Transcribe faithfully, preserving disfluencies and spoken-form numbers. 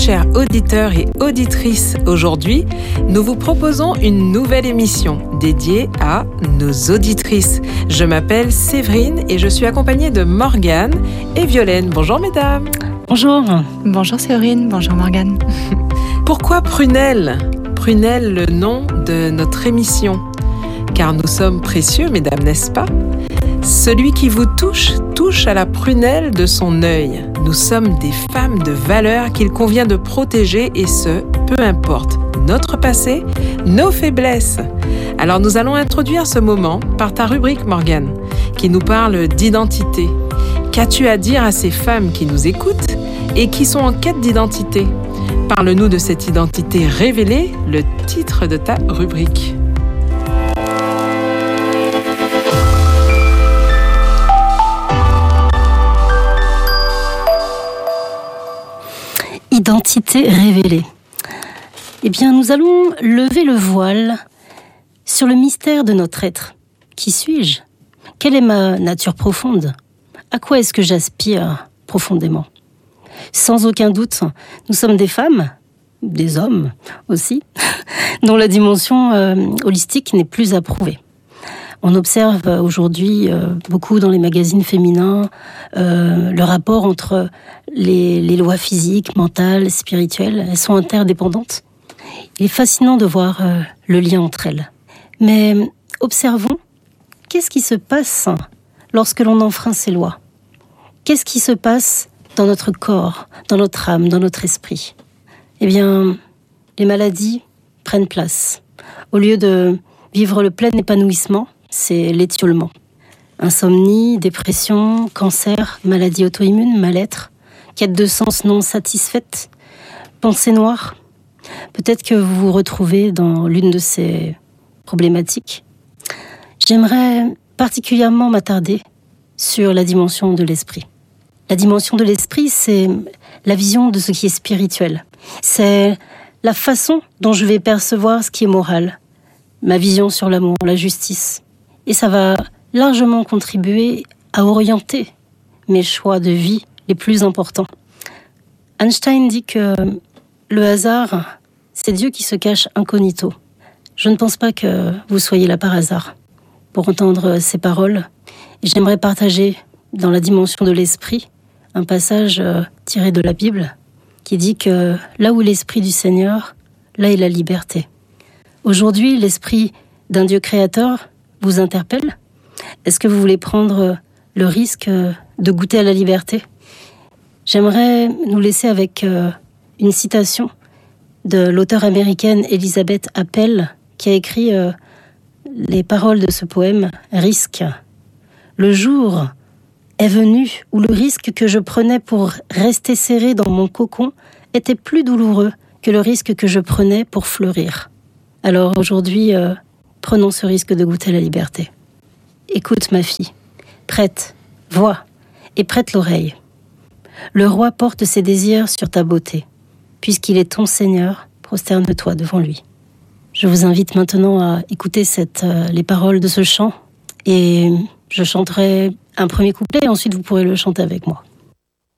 chers auditeurs et auditrices. Aujourd'hui, nous vous proposons une nouvelle émission dédiée à nos auditrices. Je m'appelle Séverine et je suis accompagnée de Morgane et Violaine. Bonjour mesdames. Bonjour. Bonjour Séverine, bonjour Morgane. Pourquoi Prunelle ? Prunelle, le nom de notre émission. Car nous sommes précieux, mesdames, n'est-ce pas ? Celui qui vous touche, touche à la prunelle de son œil. Nous sommes des femmes de valeur qu'il convient de protéger et ce, peu importe notre passé, nos faiblesses. Alors nous allons introduire ce moment par ta rubrique, Morgane, qui nous parle d'identité. Qu'as-tu à dire à ces femmes qui nous écoutent et qui sont en quête d'identité ? Parle-nous de cette identité révélée, le titre de ta rubrique. Identité révélée. Eh bien, nous allons lever le voile sur le mystère de notre être. Qui suis-je ? Quelle est ma nature profonde ? À quoi est-ce que j'aspire profondément ? Sans aucun doute, nous sommes des femmes, des hommes aussi, dont la dimension euh, holistique n'est plus approuvée. On observe aujourd'hui euh, beaucoup dans les magazines féminins euh, le rapport entre les, les lois physiques, mentales, spirituelles. Elles sont interdépendantes. Il est fascinant de voir euh, le lien entre elles. Mais observons, qu'est-ce qui se passe lorsque l'on enfreint ces lois ? Qu'est-ce qui se passe dans notre corps, dans notre âme, dans notre esprit ? Eh bien, les maladies prennent place. Au lieu de vivre le plein épanouissement, c'est l'étiolement. Insomnie, dépression, cancer, maladie auto-immune, mal-être, quête de sens non satisfaite, pensée noire. Peut-être que vous vous retrouvez dans l'une de ces problématiques. J'aimerais particulièrement m'attarder sur la dimension de l'esprit. La dimension de l'esprit, c'est la vision de ce qui est spirituel. C'est la façon dont je vais percevoir ce qui est moral, ma vision sur l'amour, la justice. Et ça va largement contribuer à orienter mes choix de vie les plus importants. Einstein dit que le hasard, c'est Dieu qui se cache incognito. Je ne pense pas que vous soyez là par hasard pour entendre ces paroles. Et j'aimerais partager dans la dimension de l'esprit un passage tiré de la Bible qui dit que là où est l'esprit du Seigneur, là est la liberté. Aujourd'hui, l'esprit d'un Dieu créateur vous interpelle ? Est-ce que vous voulez prendre le risque de goûter à la liberté ? J'aimerais nous laisser avec une citation de l'auteure américaine Elizabeth Appel qui a écrit les paroles de ce poème « Risque ». Le jour est venu où le risque que je prenais pour rester serré dans mon cocon était plus douloureux que le risque que je prenais pour fleurir. Alors aujourd'hui, euh, prenons ce risque de goûter la liberté. Écoute ma fille, prête, vois et prête l'oreille. Le roi porte ses désirs sur ta beauté. Puisqu'il est ton Seigneur, prosterne-toi devant lui. Je vous invite maintenant à écouter cette, euh, les paroles de ce chant et je chanterai un premier couplet et ensuite vous pourrez le chanter avec moi.